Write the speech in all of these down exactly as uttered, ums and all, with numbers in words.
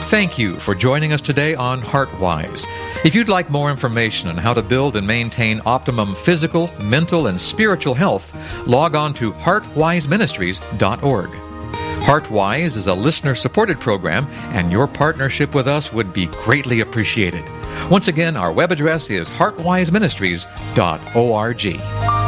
Thank you for joining us today on HeartWise. If you'd like more information on how to build and maintain optimum physical, mental, and spiritual health, log on to heart wise ministries dot org. HeartWise is a listener-supported program, and your partnership with us would be greatly appreciated. Once again, our web address is heart wise ministries dot org.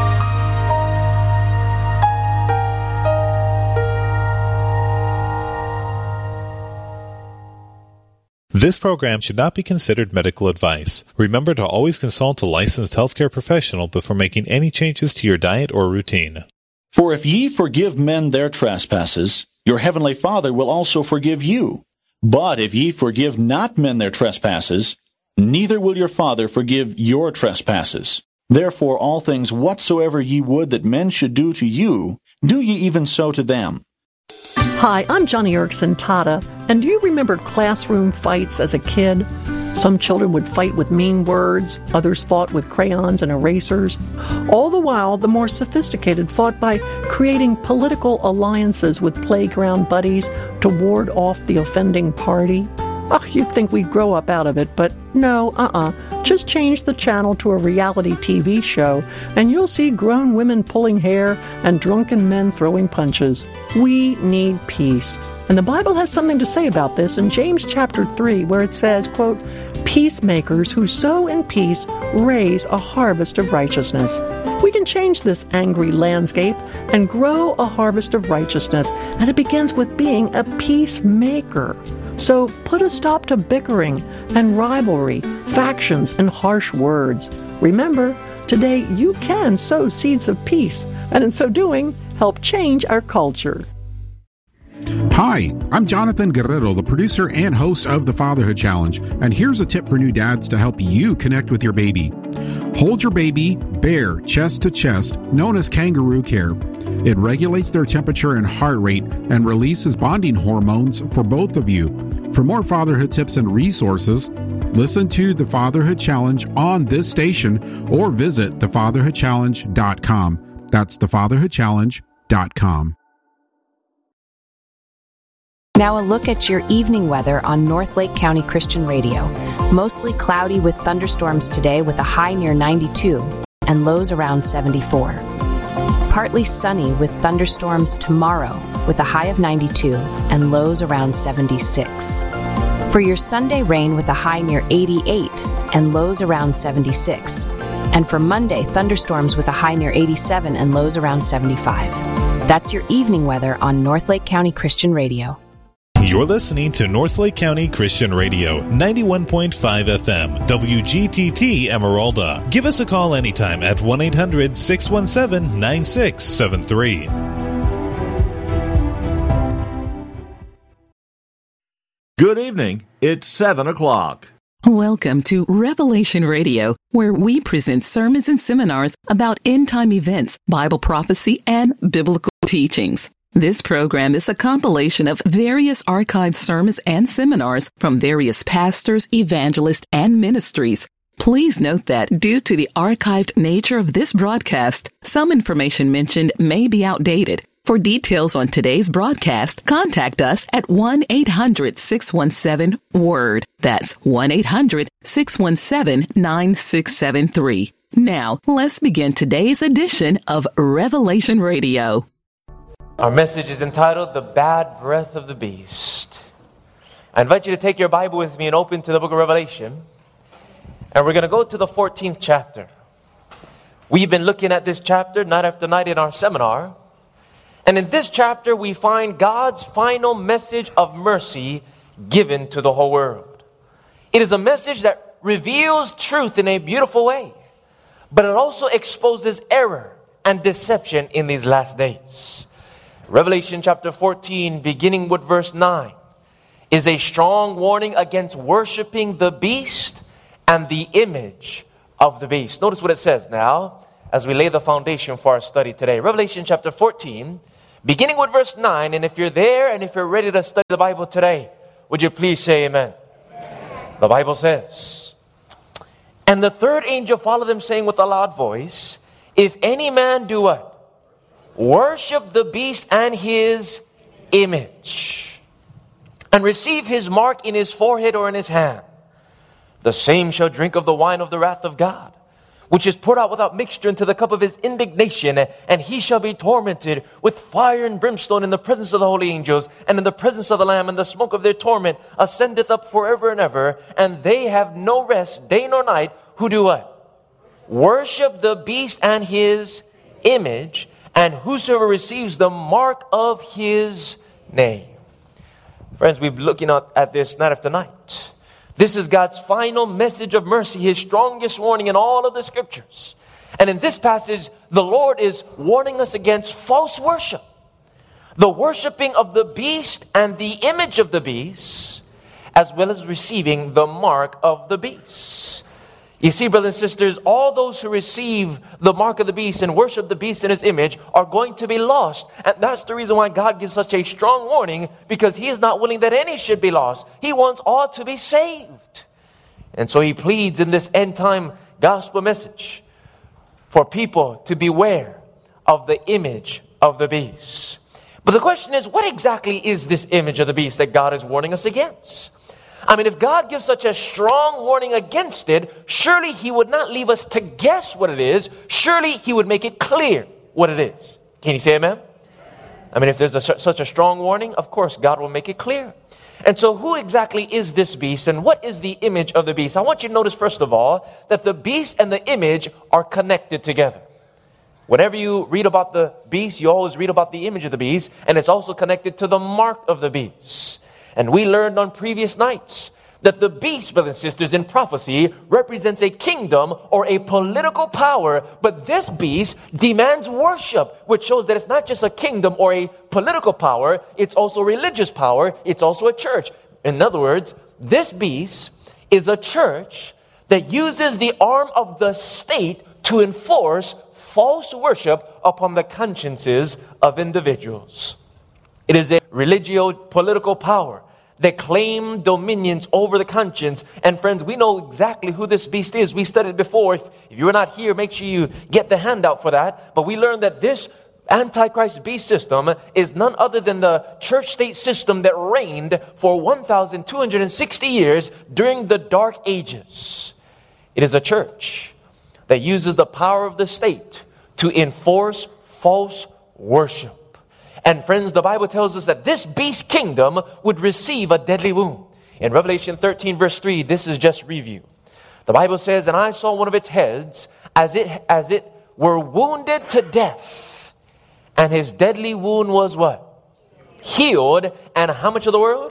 This program should not be considered medical advice. Remember to always consult a licensed healthcare professional before making any changes to your diet or routine. For if ye forgive men their trespasses, your heavenly Father will also forgive you. But if ye forgive not men their trespasses, neither will your Father forgive your trespasses. Therefore all things whatsoever ye would that men should do to you, do ye even so to them. Hi, I'm Johnny Erickson Tata, and do you remember classroom fights as a kid? Some children would fight with mean words, others fought with crayons and erasers. All the while, the more sophisticated fought by creating political alliances with playground buddies to ward off the offending party. Oh, you'd think we'd grow up out of it, but no, uh-uh. Just change the channel to a reality T V show, and you'll see grown women pulling hair and drunken men throwing punches. We need peace. And the Bible has something to say about this in James chapter three, where it says, quote, "Peacemakers who sow in peace raise a harvest of righteousness." We can change this angry landscape and grow a harvest of righteousness, and it begins with being a peacemaker. So put a stop to bickering and rivalry, factions, and harsh words. Remember, today you can sow seeds of peace, and in so doing, help change our culture. Hi, I'm Jonathan Guerrero, the producer and host of the Fatherhood Challenge, and here's a tip for new dads to help you connect with your baby. Hold your baby bare, chest to chest, known as kangaroo care. It regulates their temperature and heart rate and releases bonding hormones for both of you. For more fatherhood tips and resources, listen to the Fatherhood Challenge on this station or visit the fatherhood challenge dot com. That's the fatherhood challenge dot com. Now a look at your evening weather on Northlake County Christian Radio. Mostly cloudy with thunderstorms today with a high near ninety-two and lows around seventy-four. Partly sunny with thunderstorms tomorrow with a high of ninety-two and lows around seventy-six. For your Sunday, rain with a high near eighty-eight and lows around seventy-six. And for Monday, thunderstorms with a high near eighty-seven and lows around seventy-five. That's your evening weather on Northlake County Christian Radio. You're listening to Northlake County Christian Radio, ninety-one point five F M, W G T T Emeralda. Give us a call anytime at one eight hundred six one seven nine six seven three. Good evening. It's seven o'clock. Welcome to Revelation Radio, where we present sermons and seminars about end-time events, Bible prophecy, and biblical teachings. This program is a compilation of various archived sermons and seminars from various pastors, evangelists, and ministries. Please note that due to the archived nature of this broadcast, some information mentioned may be outdated. For details on today's broadcast, contact us at one eight hundred six one seven WORD. That's one eight hundred six one seven nine six seven three. Now, let's begin today's edition of Revelation Radio. Our message is entitled, The Bad Breath of the Beast. I invite you to take your Bible with me and open to the book of Revelation. And we're going to go to the fourteenth chapter. We've been looking at this chapter night after night in our seminar. And in this chapter, we find God's final message of mercy given to the whole world. It is a message that reveals truth in a beautiful way, but it also exposes error and deception in these last days. Revelation chapter fourteen, beginning with verse nine, is a strong warning against worshiping the beast and the image of the beast. Notice what it says now as we lay the foundation for our study today. Revelation chapter fourteen, beginning with verse nine, and if you're there and if you're ready to study the Bible today, would you please say amen? Amen. The Bible says, "And the third angel followed them, saying with a loud voice, if any man do what? Worship the beast and his image." and receive his mark in his forehead or in his hand, the same shall drink of the wine of the wrath of God, which is poured out without mixture into the cup of his indignation, and he shall be tormented with fire and brimstone in the presence of the holy angels, and in the presence of the Lamb, and the smoke of their torment ascendeth up forever and ever, and they have no rest day nor night, who do what? Worship the beast and his image, and whosoever receives the mark of his name. Friends, we've been looking at this night after night. This is God's final message of mercy, his strongest warning in all of the scriptures. And in this passage, the Lord is warning us against false worship. The worshiping of the beast and the image of the beast, as well as receiving the mark of the beast. You see, brothers and sisters, all those who receive the mark of the beast and worship the beast in his image are going to be lost. And that's the reason why God gives such a strong warning, because he is not willing that any should be lost. He wants all to be saved. And so he pleads in this end time gospel message for people to beware of the image of the beast. But the question is, what exactly is this image of the beast that God is warning us against? I mean, if God gives such a strong warning against it, surely he would not leave us to guess what it is. Surely he would make it clear what it is. Can you say amen? I mean, if there's a, such a strong warning, of course, God will make it clear. And so who exactly is this beast, and what is the image of the beast? I want you to notice, first of all, that the beast and the image are connected together. Whenever you read about the beast, you always read about the image of the beast, and it's also connected to the mark of the beast. And we learned on previous nights that the beast, brothers and sisters, in prophecy represents a kingdom or a political power. But this beast demands worship, which shows that it's not just a kingdom or a political power, it's also religious power, it's also a church. In other words, this beast is a church that uses the arm of the state to enforce false worship upon the consciences of individuals. It is a religio-political power that claim dominions over the conscience. And friends, we know exactly who this beast is. We studied before. If, if you were not here, make sure you get the handout for that. But we learned that this Antichrist beast system is none other than the church-state system that reigned for one thousand two hundred sixty years during the Dark Ages. It is a church that uses the power of the state to enforce false worship. And friends, the Bible tells us that this beast kingdom would receive a deadly wound. In Revelation thirteen verse three, this is just review. The Bible says, and I saw one of its heads as it, as it were wounded to death. And his deadly wound was what? Healed. And how much of the world?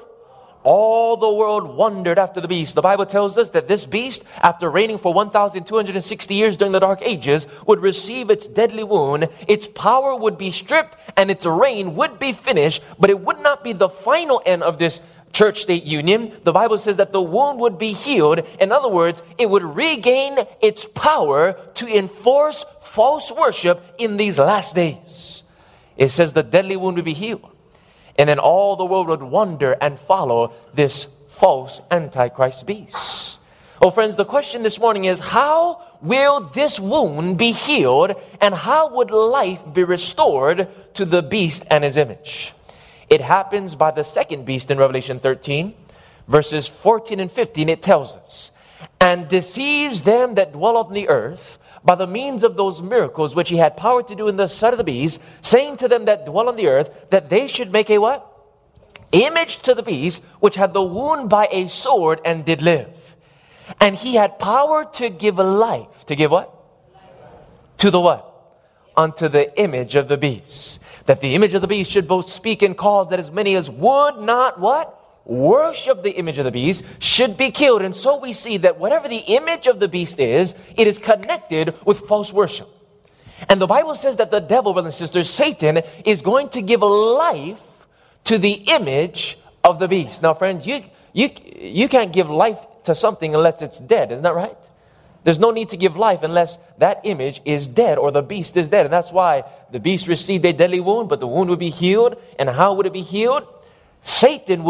All the world wondered after the beast. The Bible tells us that this beast, after reigning for one thousand two hundred sixty years during the Dark Ages, would receive its deadly wound. Its power would be stripped and its reign would be finished, but it would not be the final end of this church-state union. The Bible says that the wound would be healed. In other words, it would regain its power to enforce false worship in these last days. It says the deadly wound would be healed. And then all the world would wonder and follow this false Antichrist beast. Oh, friends, the question this morning is, how will this wound be healed, and how would life be restored to the beast and his image? It happens by the second beast in Revelation thirteen, verses fourteen and fifteen. It tells us, and deceives them that dwell on the earth by the means of those miracles which he had power to do in the sight of the beast, saying to them that dwell on the earth, that they should make a what? Image to the beast, which had the wound by a sword and did live. And he had power to give life. To give what? To the what? Unto the image of the beast. That the image of the beast should both speak and cause that as many as would not what? Worship the image of the beast should be killed. And so we see that whatever the image of the beast is, it is connected with false worship. And the Bible says that the devil, brothers and sisters, Satan, is going to give life to the image of the beast. Now, friends, you, you, you can't give life to something unless it's dead. Isn't that right? There's no need to give life unless that image is dead or the beast is dead. And that's why the beast received a deadly wound, but the wound would be healed. And how would it be healed? Satan would